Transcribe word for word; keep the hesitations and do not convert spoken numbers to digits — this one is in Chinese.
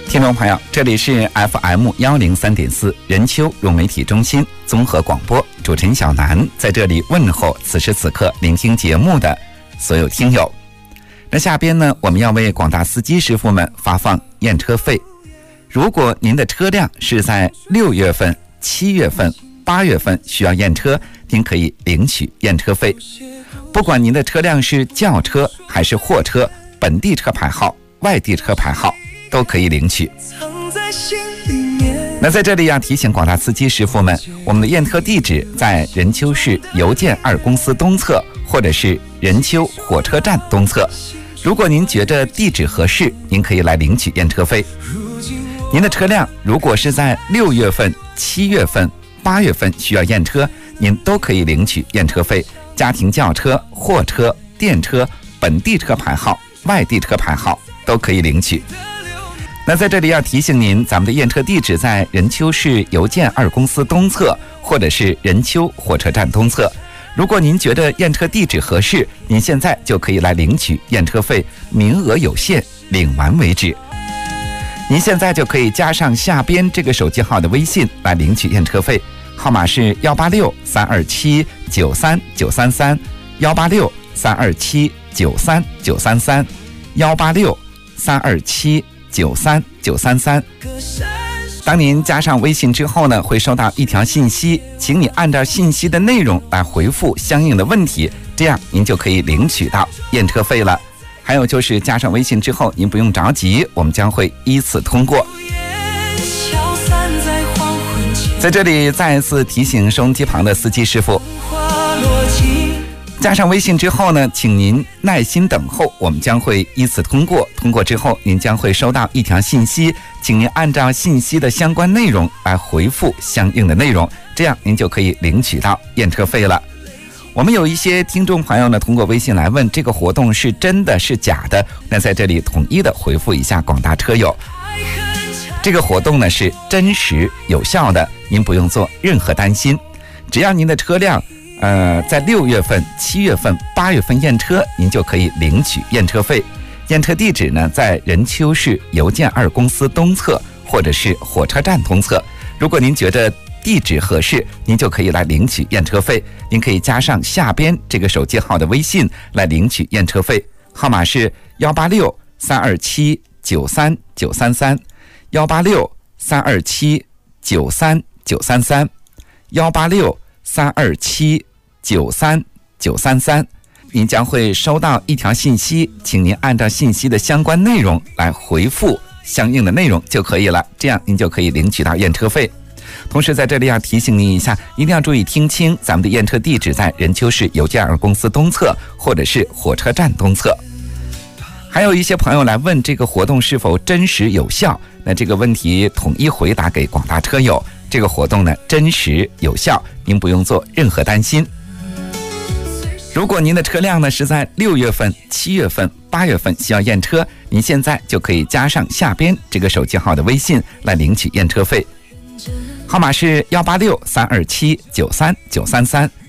听众朋友，这里是 F M 一零三点四 人丘融媒体中心综合广播，主持人小南在这里问候此时此刻聆听节目的所有听友。那下边呢，我们要为广大司机师傅们发放验车费。如果您的车辆是在六月份、七月份、八月份需要验车，您可以领取验车费。不管您的车辆是轿车还是货车，本地车牌号、外地车牌号都可以领取。那在这里要提醒广大司机师傅们，我们的验车地址在任丘市邮建二公司东侧，或者是任丘火车站东侧。如果您觉得地址合适，您可以来领取验车费。您的车辆如果是在六月份、七月份、八月份需要验车，您都可以领取验车费。家庭轿车、货车、电车、本地车牌号、外地车牌号都可以领取。那在这里要提醒您，咱们的验车地址在任丘市邮建二公司东侧，或者是任丘火车站东侧。如果您觉得验车地址合适，您现在就可以来领取验车费，名额有限，领完为止。您现在就可以加上下边这个手机号的微信来领取验车费，号码是幺八六三二七九三九三三，幺八六三二七九三九三三，幺八六三二七九三九三三。当您加上微信之后呢，会收到一条信息，请你按照信息的内容来回复相应的问题，这样您就可以领取到验车费了。还有就是加上微信之后，您不用着急，我们将会依次通过。在这里再一次提醒收音机旁的司机师傅，加上微信之后呢，请您耐心等候，我们将会依次通过。通过之后，您将会收到一条信息，请您按照信息的相关内容来回复相应的内容，这样您就可以领取到验车费了。我们有一些听众朋友呢，通过微信来问这个活动是真的是假的，那在这里统一的回复一下广大车友，这个活动呢是真实有效的，您不用做任何担心。只要您的车辆呃，在六月份、七月份、八月份验车，您就可以领取验车费。验车地址呢，在任丘市邮建二公司东侧，或者是火车站东侧。如果您觉得地址合适，您就可以来领取验车费。您可以加上下边这个手机号的微信来领取验车费，号码是幺八六三二七九三九三三，幺八六三二七九三九三三，幺八六三二七九三九三三。您将会收到一条信息，请您按照信息的相关内容来回复相应的内容就可以了，这样您就可以领取到验车费。同时在这里要提醒您一下，一定要注意听清，咱们的验车地址在任丘市邮建二公司东侧，或者是火车站东侧。还有一些朋友来问这个活动是否真实有效，那这个问题统一回答给广大车友，这个活动呢真实有效，您不用做任何担心。如果您的车辆呢是在六月份、七月份、八月份需要验车，您现在就可以加上下边这个手机号的微信来领取验车费，号码是幺八六三二七九三九三三，